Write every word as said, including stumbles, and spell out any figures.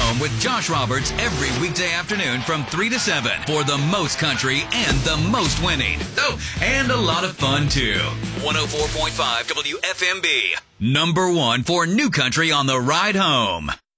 Home with Josh Roberts every weekday afternoon from three to seven for the most country and the most winning. Oh, and a lot of fun, too. one oh four point five W F M B. Number one for new country on the ride home.